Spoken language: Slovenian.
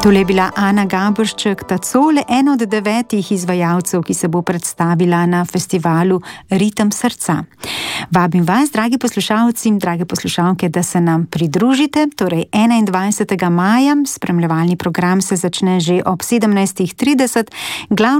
Tole je bila Ana Gaberšček Tacole, ena od 9 izvajalcev, ki se bo predstavila na festivalu Ritem srca. Vabim vas, dragi poslušalci in drage poslušalke, da se nam pridružite. Torej 21. maja, spremljevalni program se začne že ob 17:30.